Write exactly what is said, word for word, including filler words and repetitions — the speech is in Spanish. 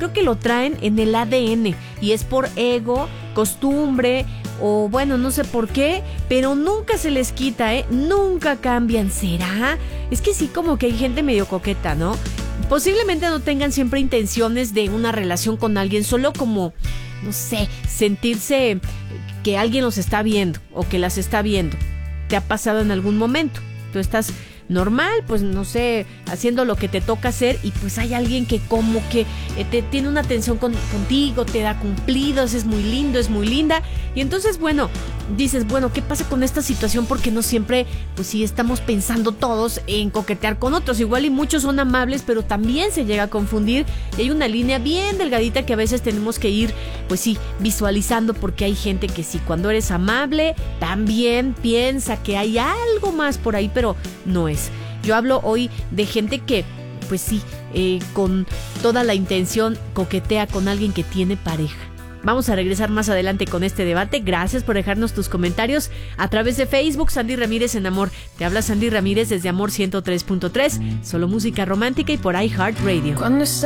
creo que lo traen en el A D N y es por ego, costumbre o bueno, no sé por qué, pero nunca se les quita, ¿eh? Nunca cambian. ¿Será? Es que sí, como que hay gente medio coqueta, ¿no? Posiblemente no tengan siempre intenciones de una relación con alguien, solo como, no sé, sentirse que alguien los está viendo o que las está viendo. ¿Te ha pasado en algún momento? Tú estás normal, pues no sé, haciendo lo que te toca hacer y pues hay alguien que como que eh, te tiene una atención con, contigo, te da cumplidos, es muy lindo, es muy linda y entonces bueno, dices, bueno, ¿qué pasa con esta situación? Porque no siempre, pues sí, estamos pensando todos en coquetear con otros, igual y muchos son amables, pero también se llega a confundir y hay una línea bien delgadita que a veces tenemos que ir, pues sí, visualizando porque hay gente que sí, cuando eres amable, también piensa que hay algo más por ahí, pero no es. Yo hablo hoy de gente que, pues sí, eh, con toda la intención coquetea con alguien que tiene pareja. Vamos a regresar más adelante con este debate. Gracias por dejarnos tus comentarios a través de Facebook. Sandy Ramírez en Amor. Te habla Sandy Ramírez desde Amor ciento tres punto tres. Solo música romántica y por iHeartRadio. Cuando